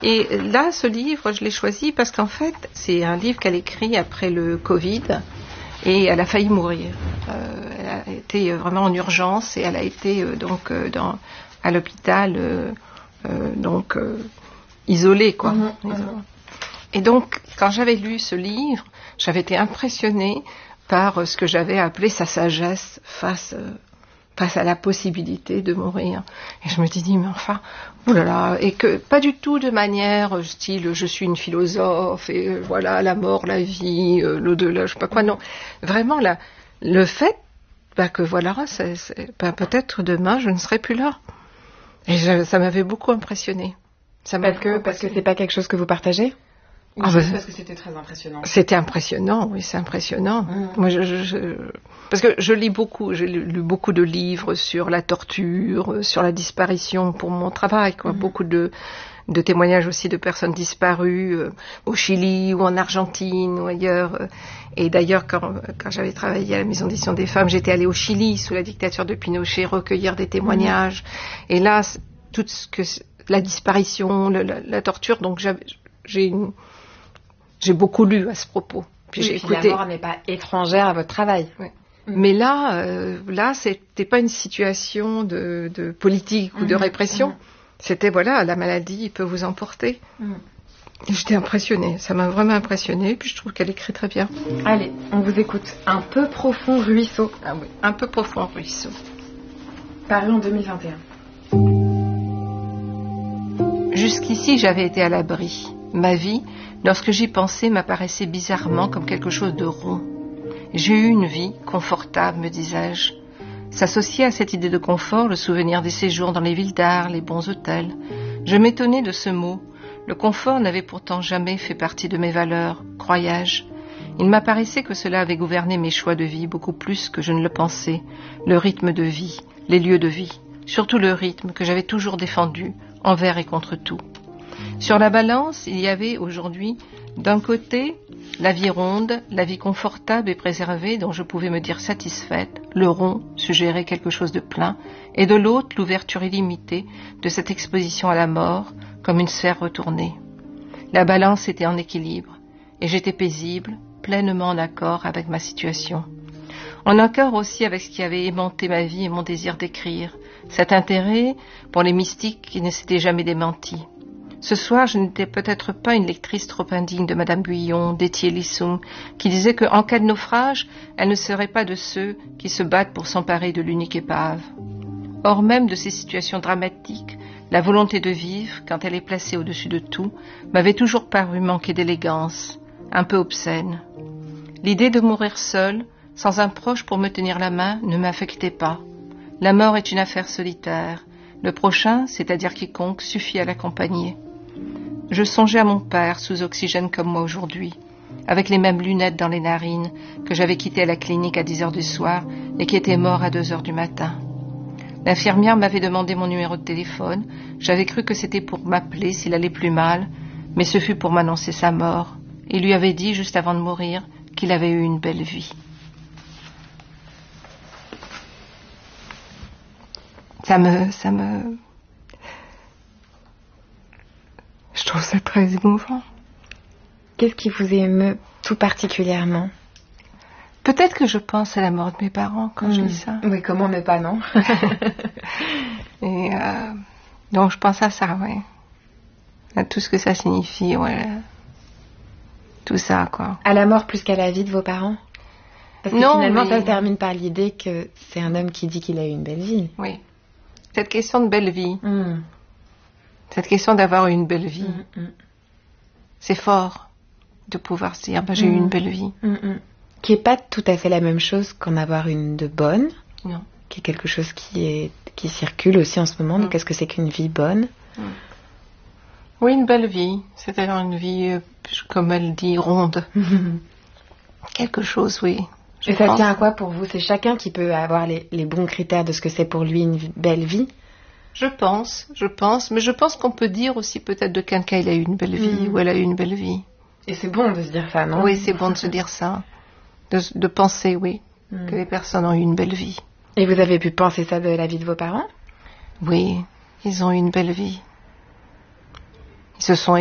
Et là, ce livre, je l'ai choisi parce qu'en fait, c'est un livre qu'elle écrit après le Covid et elle a failli mourir. Elle a été vraiment en urgence et elle a été à l'hôpital, isolée, quoi. Et donc, quand j'avais lu ce livre, j'avais été impressionnée par ce que j'avais appelé sa sagesse face à la possibilité de mourir. Et je me suis dit, mais enfin, oulala, et que pas du tout de manière style, je suis une philosophe, et voilà, la mort, la vie, l'au-delà, je sais pas quoi, non. Vraiment, le fait que voilà, peut-être demain, je ne serai plus là. Et ça m'avait beaucoup impressionnée. Parce que c'est pas quelque chose que vous partagez ? Parce que c'était très impressionnant. C'était impressionnant, oui, c'est impressionnant. Moi, parce que je lis beaucoup, j'ai lu beaucoup de livres sur la torture, sur la disparition pour mon travail, quoi. Beaucoup de témoignages aussi de personnes disparues au Chili ou en Argentine ou ailleurs. Et d'ailleurs, quand j'avais travaillé à la Maison d'édition des femmes, j'étais allée au Chili sous la dictature de Pinochet recueillir des témoignages. Et là, la disparition, la torture, donc j'ai beaucoup lu à ce propos. Puis j'ai écouté. La mort n'est pas étrangère à votre travail. Oui. Mais là, c'était pas une situation de politique ou de répression. C'était, voilà, la maladie peut vous emporter. Et j'étais impressionnée. Ça m'a vraiment impressionnée. Puis je trouve qu'elle écrit très bien. Allez, on vous écoute. Un peu profond ruisseau. Ah oui, un peu profond ruisseau. Paru en 2021. Jusqu'ici, j'avais été à l'abri. Ma vie, lorsque j'y pensais, m'apparaissait bizarrement comme quelque chose de rond. J'ai eu une vie confortable, me disais-je. S'associait à cette idée de confort le souvenir des séjours dans les villes d'art, les bons hôtels. Je m'étonnais de ce mot. Le confort n'avait pourtant jamais fait partie de mes valeurs, croyais-je. Il m'apparaissait que cela avait gouverné mes choix de vie beaucoup plus que je ne le pensais. Le rythme de vie, les lieux de vie, surtout le rythme que j'avais toujours défendu, envers et contre tout. Sur la balance, il y avait aujourd'hui, d'un côté, la vie ronde, la vie confortable et préservée dont je pouvais me dire satisfaite, le rond suggérait quelque chose de plein, et de l'autre, l'ouverture illimitée de cette exposition à la mort, comme une sphère retournée. La balance était en équilibre, et j'étais paisible, pleinement en accord avec ma situation. En accord aussi avec ce qui avait aimanté ma vie et mon désir d'écrire, cet intérêt pour les mystiques qui ne s'était jamais démenti. Ce soir, je n'étais peut-être pas une lectrice trop indigne de Madame Guyon, d'Étienne Lissung, qui disait qu'en cas de naufrage, elle ne serait pas de ceux qui se battent pour s'emparer de l'unique épave. Hors même de ces situations dramatiques, la volonté de vivre, quand elle est placée au-dessus de tout, m'avait toujours paru manquer d'élégance, un peu obscène. L'idée de mourir seule, sans un proche pour me tenir la main, ne m'affectait pas. La mort est une affaire solitaire. Le prochain, c'est-à-dire quiconque, suffit à l'accompagner. Je songeais à mon père, sous oxygène comme moi aujourd'hui, avec les mêmes lunettes dans les narines, que j'avais quitté à la clinique à 10 heures du soir et qui était mort à 2 heures du matin. L'infirmière m'avait demandé mon numéro de téléphone. J'avais cru que c'était pour m'appeler s'il allait plus mal, mais ce fut pour m'annoncer sa mort. Il lui avait dit, juste avant de mourir, qu'il avait eu une belle vie. Je trouve ça très émouvant. Qu'est-ce qui vous émeut tout particulièrement ? Peut-être que je pense à la mort de mes parents quand je lis ça. Oui, comment ne pas, non ? Et donc je pense à ça, oui. À tout ce que ça signifie, ouais. Tout ça, quoi. À la mort plus qu'à la vie de vos parents ? Parce que non, finalement, mais... ça se termine par l'idée que c'est un homme qui dit qu'il a eu une belle vie. Oui. Cette question de belle vie. Cette question d'avoir eu une belle vie. C'est fort de pouvoir se dire, j'ai eu une belle vie. Qui n'est pas tout à fait la même chose qu'en avoir une de bonne. Non. Qui est quelque chose qui circule aussi en ce moment. Mais qu'est-ce que c'est qu'une vie bonne ? Oui, une belle vie. C'est-à-dire une vie, comme elle dit, ronde. Quelque chose, oui. Et ça tient à quoi pour vous ? C'est chacun qui peut avoir les bons critères de ce que c'est pour lui une belle vie ? Je pense. Mais je pense qu'on peut dire aussi peut-être de quelqu'un il a eu une belle vie ou elle a eu une belle vie. Et c'est bon de se dire ça, non ? Oui, c'est bon de se dire ça. De penser, oui, que les personnes ont eu une belle vie. Et vous avez pu penser ça de la vie de vos parents ? Oui, ils ont eu une belle vie. Ils se sont